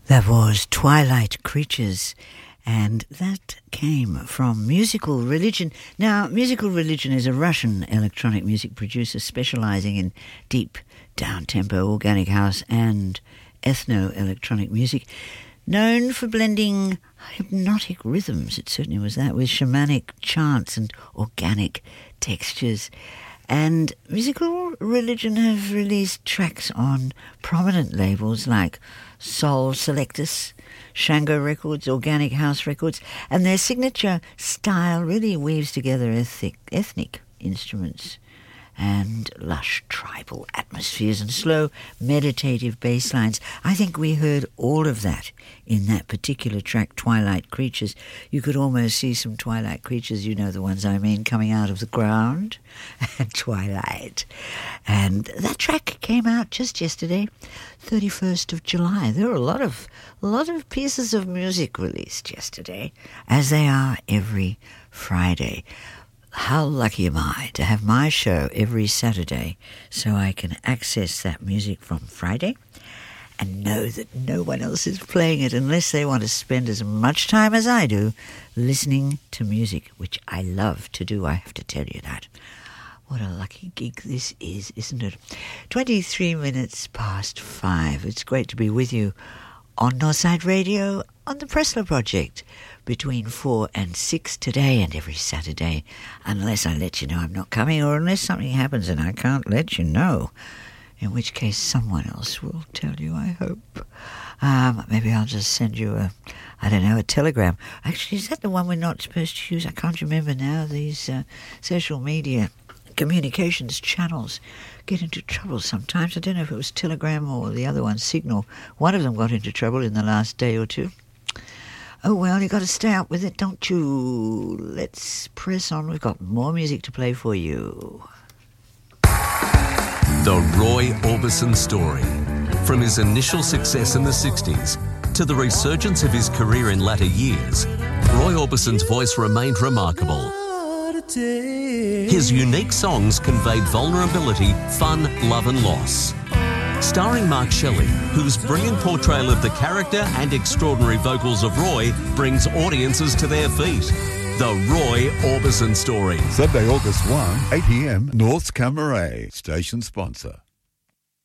That was Twilight Creatures, and that came from Musical Religion. Now, Musical Religion is a Russian electronic music producer specializing in deep, down-tempo, organic house and ethno-electronic music, known for blending hypnotic rhythms, it certainly was that, with shamanic chants and organic textures. And Musical Religion have released tracks on prominent labels like Soul Selectus, Shango Records, Organic House Records, and their signature style really weaves together ethnic instruments and lush tribal atmospheres and slow meditative bass lines. I think we heard all of that in that particular track, Twilight Creatures. You could almost see some twilight creatures, you know the ones I mean, coming out of the ground at twilight. And that track came out just yesterday, 31st of July. There were a lot of pieces of music released yesterday, as they are every Friday. How lucky am I to have my show every Saturday so I can access that music from Friday and know that no one else is playing it unless they want to spend as much time as I do listening to music, which I love to do, I have to tell you that. What a lucky gig this is, isn't it? 23 minutes past 5. It's great to be with you on Northside Radio on the Pressler Project between 4 and 6 today and every Saturday, unless I let you know I'm not coming or unless something happens and I can't let you know, in which case someone else will tell you, I hope. Maybe I'll just send you a telegram. Actually, is that the one we're not supposed to use? I can't remember now. These social media communications channels get into trouble sometimes. I don't know if it was Telegram or the other one, Signal. One of them got into trouble in the last day or two. Oh, well, you got to stay up with it, don't you? Let's press on. We've got more music to play for you. The Roy Orbison story. From his initial success in the 60s to the resurgence of his career in latter years, Roy Orbison's voice remained remarkable. His unique songs conveyed vulnerability, fun, love and loss. Starring Mark Shelley, whose brilliant portrayal of the character and extraordinary vocals of Roy brings audiences to their feet. The Roy Orbison Story. Sunday, August 1, 8 p.m, North Camaray. Station sponsor.